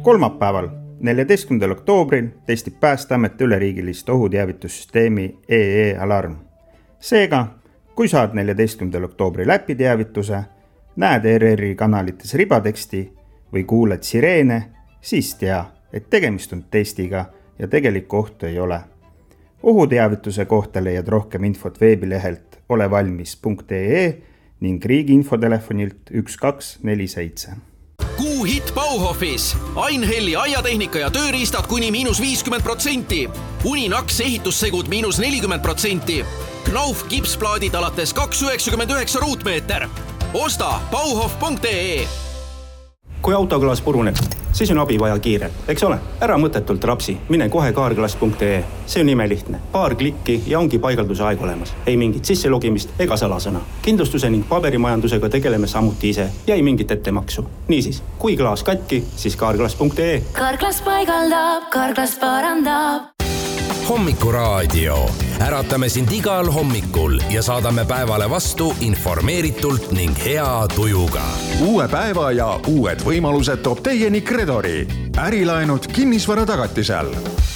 Kolmapäeval, 14. oktoobril testib Päästeamet üleriigilist ohuteavitussüsteemi EE-alarm. Seega, kui saad 14. oktoobri läpiteavituse, näed ERR-i kanalites ribateksti või kuuled sireene, siis tea, et tegemist on testiga ja tegelikku ohtu ei ole. Ohuteavituse kohta leiad rohkem infot veebilehelt olevalmis.ee ning riigi infotelefonilt 1247. Kuuhitt Bauhofis. Ainhelli aiatehnika ja tööriistad kuni -50%. Uninaks ehitussegud -40%. Knauf kipsplaadid alates 2,99 ruutmeeter. Osta bauhof.ee. Kui autoklaas puruneb, siis on abi vaja kiirelt, eks ole? Ära mõttetult rapsi, mine kohe kaarglass.ee. See on imelihtne. Paar klikki ja ongi paigalduse aeg olemas. Ei mingit sisselogimist ega salasõna. Kindlustuse ning paberimajandusega tegeleme samuti ise ja ei mingit ettemaksu. Niisiis, kui klaas katki, siis kaarglass.ee. Kaarglass paigaldab, kaarglass parandab. Hommikuraadio. Äratame sind igal hommikul ja saadame päevale vastu informeeritult ning hea tujuga. Uue päeva ja uued võimalused toob teieni Credori. Ärilaenud kinnisvara tagatisel.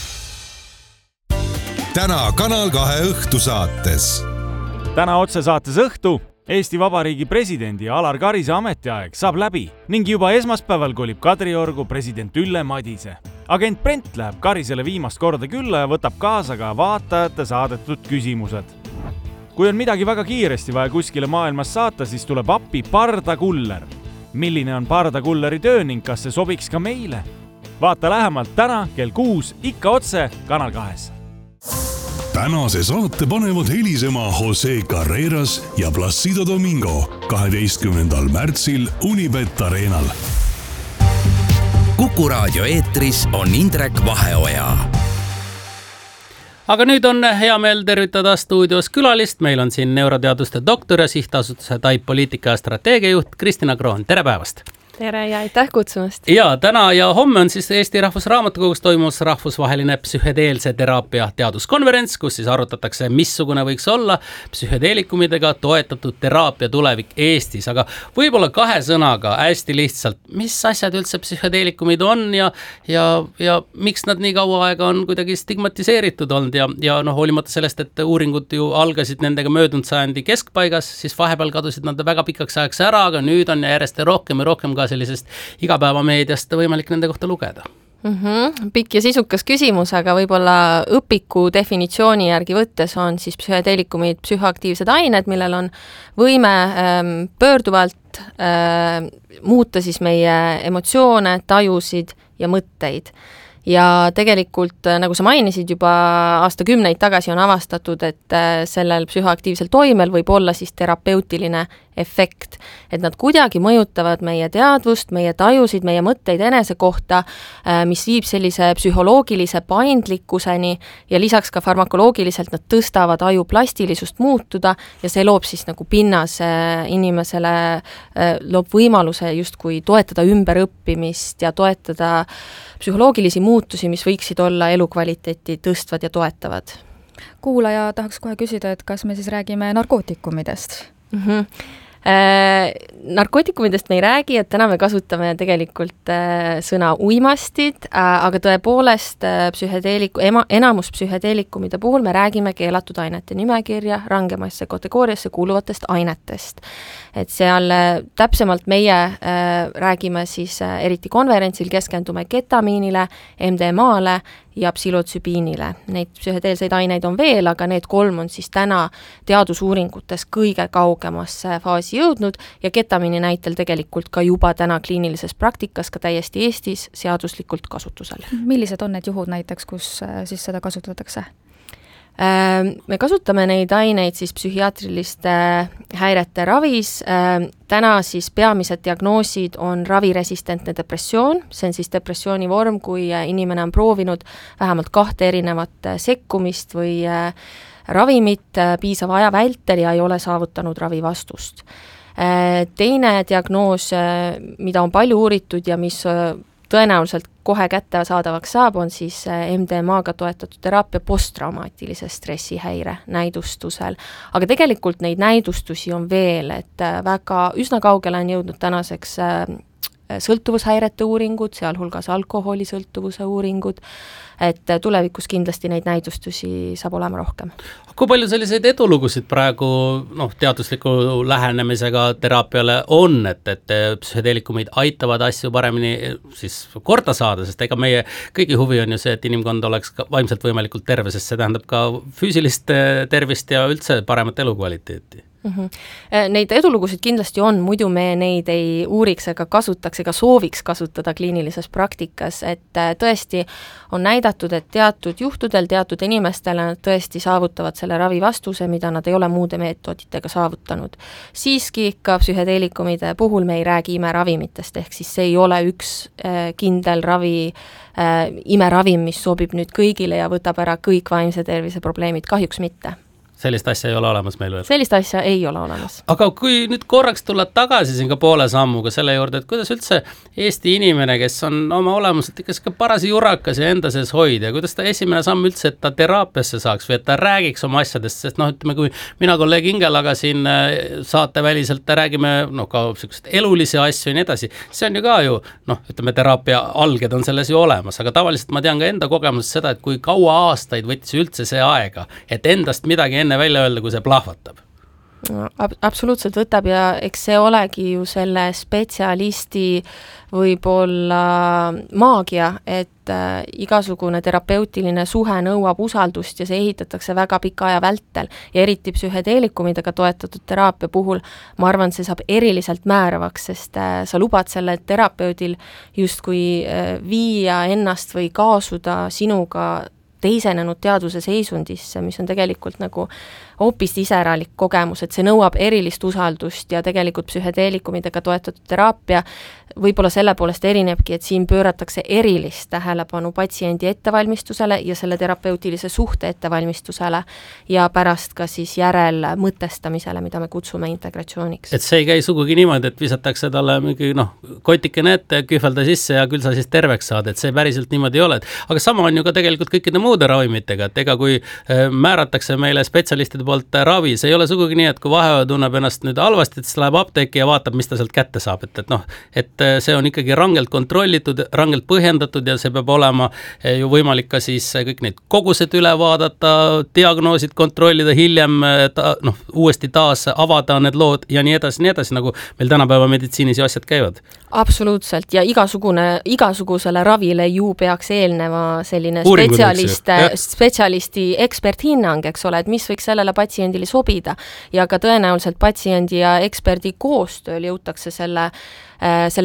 Täna Kanal 2 õhtusaates. Täna otsesaates õhtu Eesti Vabariigi presidendi Alar Karise ametiaeg saab läbi ning juba esmaspäeval kolib Kadriorgu president Ülle Madise. Agent Brent läheb Karisele viimast korda külla ja võtab kaasa ka vaatajate saadetud küsimused. Kui on midagi väga kiiresti vaja kuskile maailmas saata, siis tuleb appi Pardakuller. Milline on Pardakulleri töö ning kas see sobiks ka meile? Vaata lähemalt täna kell 6 ikka otse Kanal 2. Tänase saate panevad helisema Jose Carreras ja Placido Domingo 12. märtsil Unibet Arenal. Kuku raadio eetris on Indrek Vaheoja. Aga nüüd on hea meel tervitada stuudios külalist. Meil on siin neuroteaduste doktor ja sihtasutuse TAIP poliitika ja strateegiajuht Kristina Kroon. Tere päevast! Tere ja aitäh kutsumast. Ja täna ja homme on siis Eesti Rahvusraamatukogus toimus rahvusvaheline psühhedeelse teraapia teaduskonverents, kus siis arutatakse, missugune võiks olla psühhedeelikumidega toetatud teraapia tulevik Eestis. Aga võib-olla kahe sõnaga hästi lihtsalt, mis asjad üldse psühhedeelikumid on ja miks nad nii kaua aega on kuidagi stigmatiseeritud olnud ja hoolimata sellest, et uuringud ju algasid nendega möödunud sajandi keskpaigas, siis vahepeal kadusid nad väga pikaks ajaks ära, aga nüüd on järjest rohkem ja rohkem ka sellisest igapäevameediast võimalik nende kohta lugeda. Pikk ja sisukas küsimus, aga võib-olla õpiku definitsiooni järgi võttes on siis psühhedeelikumid psühhoaktiivsed ained, millel on võime pöörduvalt muuta siis meie emotsioone, tajusid ja mõtteid. Ja tegelikult, nagu sa mainisid, juba aastakümneid tagasi on avastatud, et sellel psühhoaktiivsel toimel võib olla siis terapeutiline efekt, et nad kuidagi mõjutavad meie teadvust, meie tajusid, meie mõtteid enese kohta, mis viib sellise psühholoogilise paindlikkuseni ja lisaks ka farmakoloogiliselt nad tõstavad aju plastilisust muutuda ja see loob siis nagu pinnas inimesele, loob võimaluse justkui toetada ümberõppimist ja toetada psühholoogilisi muutusi, mis võiksid olla elukvaliteeti tõstvad ja toetavad. Kuulaja tahaks kohe küsida, et kas me siis räägime narkootikumidest? Narkootikumidest me ei räägi, et täna me kasutame tegelikult sõna uimastid, aga tõepoolest enamus psühhedeelikumide puhul me räägime keelatud ainete nimekirja rangemasse kategooriasse kuuluvatest ainetest. Et seal täpsemalt meie räägime siis eriti konverentsil keskendume ketamiinile, MDMA-le ja psilotsübiinile. Neid psühhedeelseid aineid on veel, aga need 3 on siis täna teadusuuringutes kõige kaugemasse faasi jõudnud ja ketamiini näitel tegelikult ka juba täna kliinilises praktikas ka täiesti Eestis seaduslikult kasutusel. Millised on need juhud näiteks, kus siis seda kasutatakse? Me kasutame neid aineid siis psühhiaatriliste häirete ravis. Täna siis peamised diagnoosid on raviresistentne depressioon. See on siis depressiooni vorm, kui inimene on proovinud vähemalt 2 erinevat sekkumist või ravimit piisava aja vältel ja ei ole saavutanud ravivastust. Teine diagnoos, mida on palju uuritud ja mis tõenäoliselt kohe kätte saadavaks saab, on siis MDMA-ga toetatud teraapia posttraumaatilise stressihäire näidustusel. Aga tegelikult neid näidustusi on veel, et väga üsna kaugele on jõudnud tänaseks sõltuvushäirete uuringud, sealhulgas alkoholisõltuvuse uuringud, et tulevikus kindlasti neid näidustusi saab olema rohkem. Kui palju selliseid edulugusid praegu teadusliku lähenemisega teraapiale on, et psühhedeelikumid aitavad asju paremini siis korda saada, sest ega meie kõigi huvi on ju see, et inimkond oleks vaimselt võimalikult terve, sest see tähendab ka füüsilist tervist ja üldse paremat elukvaliteeti. Neid edulugusid kindlasti on, muidu me neid ei uuriks ega kasutaks ega sooviks kasutada kliinilises praktikas, et tõesti on näidatud, et teatud juhtudel, teatud inimestele nad tõesti saavutavad selle ravi vastuse, mida nad ei ole muude meetoditega saavutanud. Siiski ka psühhedeelikumide puhul me ei räägi imeravimitest, ehk siis see ei ole üks kindel imeravim, mis sobib nüüd kõigile ja võtab ära kõik vaimse tervise probleemid, kahjuks mitte. Sellist asja ei ole olemas meil veel? Sellist asja ei ole olemas. Aga kui nüüd korraks tulla tagasi siin ka poole sammuga selle juurde, et kuidas üldse Eesti inimene, kes on oma olemuselt ikka parasi jurakas ja enda sees hoida, kuidas ta esimene samm üldse, et ta teraapiasse saaks või et ta räägiks oma asjadest, sest ütleme, kui mina kolleeg Ingelaga siin saateväliselt räägime ka elulisi asju ja nii edasi, see on ju ka ütleme, teraapia alged on selles ju olemas, aga tavaliselt ma tean ka enda kogemusest seda, et kui kaua aastaid võttis üldse see aega, et endast midagi enne välja öelda, kui see plahvatab? Absoluutselt võtab ja eks see olegi ju selle spetsialisti võib-olla maagia, et igasugune terapeutiline suhe nõuab usaldust ja see ehitatakse väga pika aja vältel ja eriti psühhedeelikumidega toetatud teraapia puhul ma arvan, see saab eriliselt määravaks, sest sa lubad selle terapeudil justkui viia ennast või kaasuda sinuga teisenenud teaduse seisundisse, mis on tegelikult nagu hoopis iseralik kogemus, et see nõuab erilist usaldust ja tegelikult psühhedeelikumidega toetatud teraapia võib-olla selle poolest erinebki, et siin pööratakse erilist tähelepanu patsiendi ettevalmistusele ja selle terapeutilise suhte ettevalmistusele ja pärast ka siis järel mõtestamisele, mida me kutsume integratsiooniks. Et see ei käi sugugi niimoodi, et visatakse talle mingi kotikene ette, kühvelda sisse ja küll sa siis terveks saad, et see päriselt niimoodi ei ole. Aga sama on ju ka tegelikult kõikide muude ravimitega, et ega kui määratakse meile spetsialistide poolt ravi, see ei ole sugugi nii, et kui vaheoja tunneb ennast nüüd halvasti, et siis läheb apteeki ja vaatab, mis ta sealt kätte saab, et see on ikkagi rangelt kontrollitud, rangelt põhjendatud ja see peab olema ju võimalik ka siis kõik neid kogused üle vaadata, diagnoosid kontrollida, hiljem uuesti taas avada need lood ja nii edasi, nagu meil tänapäeva meditsiinis ju asjad käivad. Absoluutselt ja igasugusele ravile ju peaks eelneva selline spetsialisti eksperthinnang, eks ole, et mis võiks sellele patsiendile sobida ja ka tõenäoliselt patsiendi ja eksperdi koostööl jõutakse selle